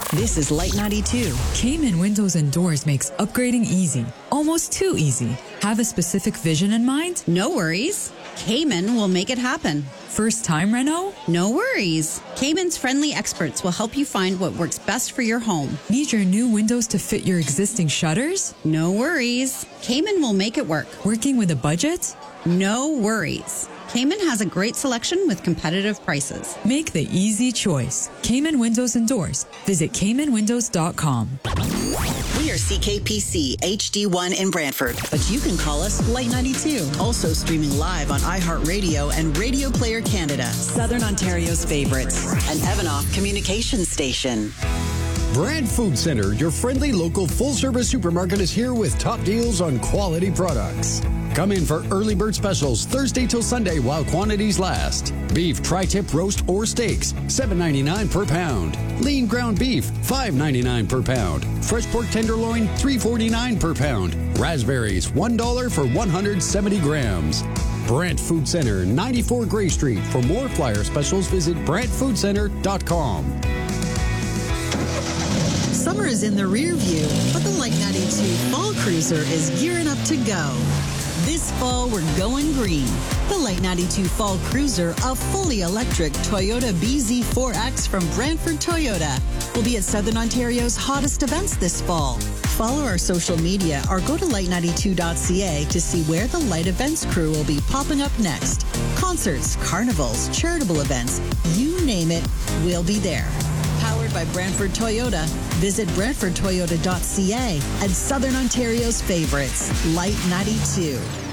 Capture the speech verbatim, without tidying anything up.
This is Light ninety-two. Cayman Windows and Doors makes upgrading easy. Almost too easy. Have a specific vision in mind? No worries. Cayman will make it happen. First time reno? No worries. Cayman's friendly experts will help you find what works best for your home. Need your new windows to fit your existing shutters? No worries. Cayman will make it work. Working with a budget? No worries. Cayman has a great selection with competitive prices. Make the easy choice. Cayman Windows and Doors. Visit Cayman Windows dot com. We are C K P C H D one in Brantford, but you can call us Light ninety-two. Also streaming live on iHeartRadio and Radio Player Canada, Southern Ontario's favorites, an Evanoff communications station. Brand Food Center, your friendly local full-service supermarket, is here with top deals on quality products. Come in for early bird specials Thursday till Sunday while quantities last. Beef tri-tip roast or steaks, seven ninety-nine per pound. Lean ground beef, five ninety-nine per pound. Fresh pork tenderloin, three forty-nine per pound. Raspberries, one dollar for one hundred seventy grams. Brant Food Center, ninety-four Gray Street. For more flyer specials, visit brant food center dot com. Summer is in the rear view, but the Light ninety-two Fall Cruiser is gearing up to go. This fall, we're going green. The Light ninety-two Fall Cruiser, a fully electric Toyota B Z four X from Brantford Toyota, will be at Southern Ontario's hottest events this fall. Follow our social media or go to light ninety-two dot c a to see where the Light Events crew will be popping up next. Concerts, carnivals, charitable events, you name it, we'll be there. Powered by Brantford Toyota, visit brantford toyota dot c a and Southern Ontario's favorites, Light ninety-two.